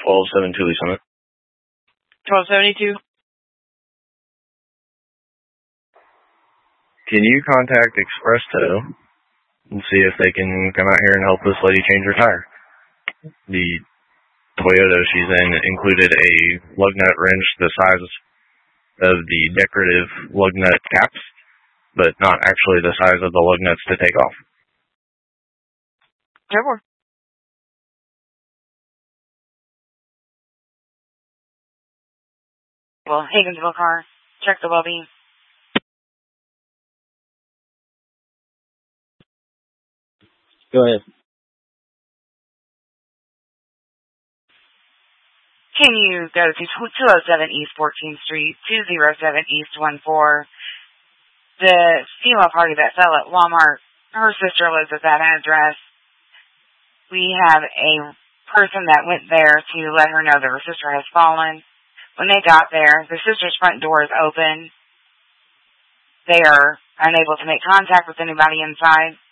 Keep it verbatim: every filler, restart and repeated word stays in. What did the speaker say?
twelve seventy-two, Lee Summit. twelve seventy-two. Can you contact Express Tow and see if they can come out here and help this lady change her tire? The Toyota she's in included a lug nut wrench the size of the decorative lug nut caps, but not actually the size of the lug nuts to take off. Sure. Well, Higginsville car, check the well-being. Go ahead. Can you go to two oh seven East fourteenth Street, two oh seven East one four? The female party that fell at Walmart, her sister lives at that address. We have a person that went there to let her know that her sister has fallen. When they got there, the sister's front door is open. They are unable to make contact with anybody inside.